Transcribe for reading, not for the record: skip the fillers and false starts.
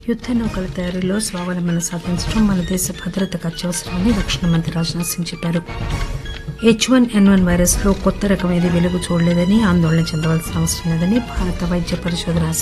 యుద్ద నౌకల తయారీలో స్వావలంబన సాధించడం మన దేశ భద్రతకు అత్యవసరమని రక్షణ మంత్రి రాజ్నాథ్ సింగ్ చెప్పారు. H1N1 వైరస్ లో కొత్త రకం ఏది వెలుగు చూడలేదని ఆందోళన చెందవలసిన అవసరం లేదని భారత వైద్య పరిశోధన